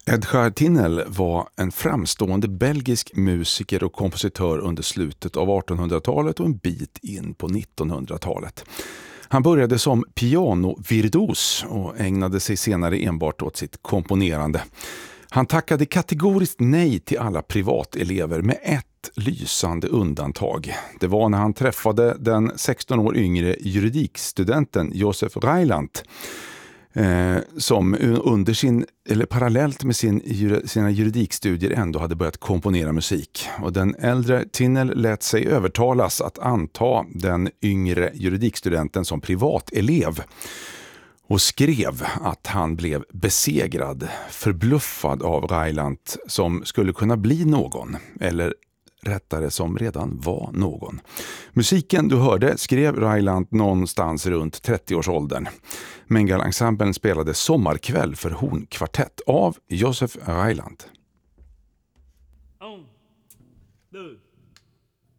Edgar Tinel var en framstående belgisk musiker och kompositör under slutet av 1800-talet och en bit in på 1900-talet. Han började som pianovirtuos och ägnade sig senare enbart åt sitt komponerande. Han tackade kategoriskt nej till alla privatelever med ett lysande undantag. Det var när han träffade den 16 år yngre juridikstudenten Josef Reiland som parallellt med sina juridikstudier ändå hade börjat komponera musik. Och den äldre Tinel lät sig övertalas att anta den yngre juridikstudenten som privatelev och skrev att han blev besegrad, förbluffad av Reiland som skulle kunna bli någon, eller rättare som redan var någon. Musiken du hörde skrev Reiland någonstans runt 30-årsåldern. Mengele-ensemblen spelade Sommarkväll för hornkvartett av Josef Reiland. 1, 2